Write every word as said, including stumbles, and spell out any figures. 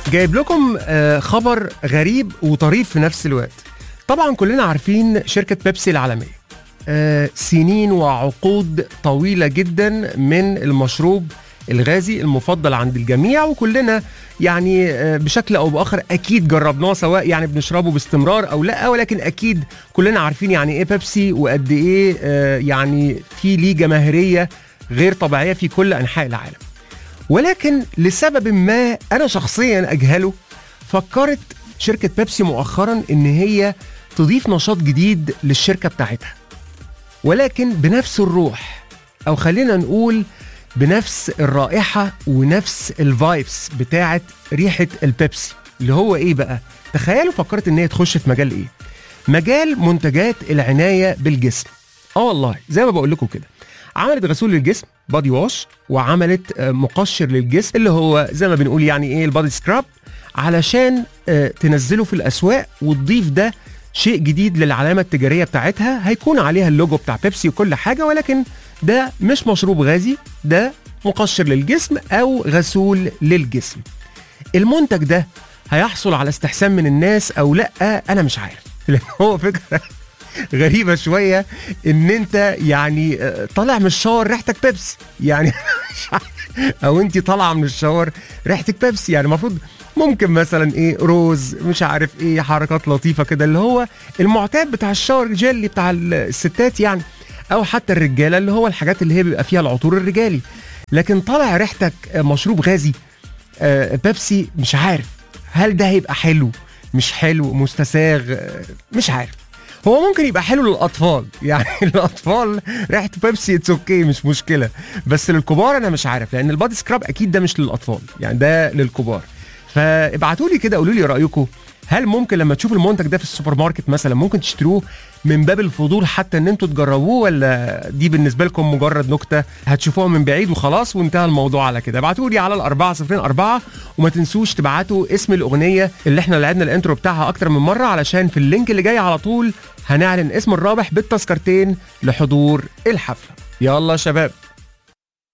جايب لكم آه، خبر غريب وطريف في نفس الوقت. طبعا كلنا عارفين شركة بيبسي العالمية، آه، سنين وعقود طويلة جدا من المشروب الغازي المفضل عند الجميع، وكلنا يعني آه، بشكل او باخر اكيد جربناه، سواء يعني بنشربه باستمرار او لا، ولكن اكيد كلنا عارفين يعني ايه بيبسي وقد ايه آه، يعني في ليه جماهيرية غير طبيعية في كل انحاء العالم. ولكن لسبب ما انا شخصيا اجهله، فكرت شركة بيبسي مؤخرا ان هي تضيف نشاط جديد للشركة بتاعتها، ولكن بنفس الروح، او خلينا نقول بنفس الرائحة ونفس الفايبس بتاعت ريحة البيبسي. اللي هو ايه بقى؟ تخيلوا فكرت ان هي تخش في مجال ايه؟ مجال منتجات العناية بالجسم. اه والله زي ما بقول لكم كده، عملت غسول للجسم بادي واش، وعملت مقشر للجسم اللي هو زي ما بنقول يعني ايه البادي سكراب، علشان تنزله في الاسواق وتضيف ده شيء جديد للعلامة التجارية بتاعتها، هيكون عليها اللوجو بتاع بيبسي وكل حاجة، ولكن ده مش مشروب غازي، ده مقشر للجسم او غسول للجسم. المنتج ده هيحصل على استحسان من الناس او لا، انا مش عارف، لان هو فكرة غريبة شوية ان انت يعني طالع من الشاور ريحتك بيبسي، يعني او انت طالعة من الشاور ريحتك بيبسي، يعني المفروض ممكن مثلا ايه روز، مش عارف ايه، حركات لطيفة كده اللي هو المعتاد بتاع الشاور جيلي بتاع الستات يعني، او حتى الرجالة اللي هو الحاجات اللي هي بيبقى فيها العطور الرجالي. لكن طالع ريحتك مشروب غازي آه بيبسي، مش عارف هل ده هيبقى حلو مش حلو مستساغ، آه مش عارف. هو ممكن يبقى حلو للاطفال، يعني الاطفال ريحه بيبسي اتس اوكي مش مشكله، بس للكبار انا مش عارف، لان البادي سكراب اكيد ده مش للاطفال، يعني ده للكبار. فابعتوا لي كده قولوا لي رايكم، هل ممكن لما تشوفوا المنتج ده في السوبر ماركت مثلا ممكن تشتروه من باب الفضول حتى ان انتوا تجربوه، ولا دي بالنسبه لكم مجرد نكته هتشوفوها من بعيد وخلاص وانتهى الموضوع على كده؟ ابعتوا لي على الأربعة صفرين أربعة، وما تنسوش تبعتوا اسم الاغنيه اللي احنا لعبنا الانترو بتاعها اكتر من مره، علشان في اللينك اللي جاي على طول هنعلن اسم الرابح بالتذكرتين لحضور الحفله. يلا شباب.